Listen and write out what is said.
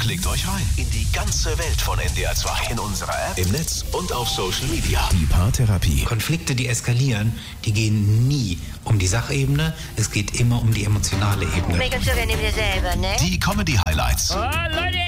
Klickt euch rein in die ganze Welt von NDR 2. In unserer App, im Netz und auf Social Media. Die Paartherapie. Konflikte, die eskalieren, die gehen nie um die Sachebene. Es geht immer um die emotionale Ebene. Make up so gerne selber, ne? Die Comedy-Highlights. Oh, Leute,